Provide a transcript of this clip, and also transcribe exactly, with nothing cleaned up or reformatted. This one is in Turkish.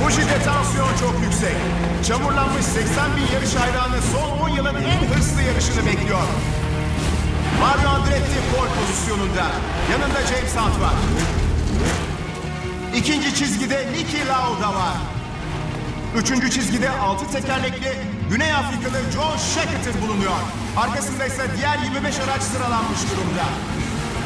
Fuji'de tansiyon çok yüksek. Çamurlanmış seksen bin yarış hayranı son on yılın en hırslı yarışını bekliyor. Mario Andretti pole pozisyonunda. Yanında James Hunt var. İkinci çizgide Niki Lauda var. Üçüncü çizgide altı tekerlekli Güney Afrikalı John Scheckter bulunuyor. Arkasında ise diğer yirmi beş araç sıralanmış durumda.